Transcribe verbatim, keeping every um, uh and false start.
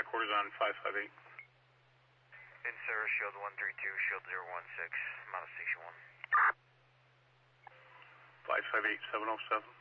quarters on five five eight. In service, shield one three two, shield zero one six, I'm out of station one. five five eight, seven oh seven.